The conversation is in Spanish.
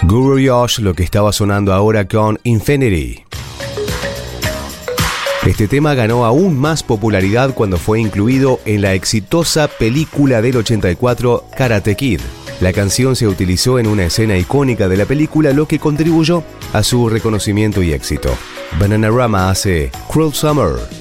Guru Josh, lo que estaba sonando ahora con Infinity. Este tema ganó aún más popularidad cuando fue incluido en la exitosa película del 84 Karate Kid. La canción se utilizó en una escena icónica de la película, lo que contribuyó a su reconocimiento y éxito. Bananarama hace Cruel Summer.